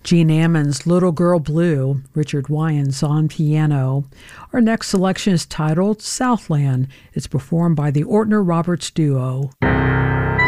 Gene Ammon's Little Girl Blue, Richard Wyans on piano. Our next selection is titled Southland. It's performed by the Ortner Roberts Duo.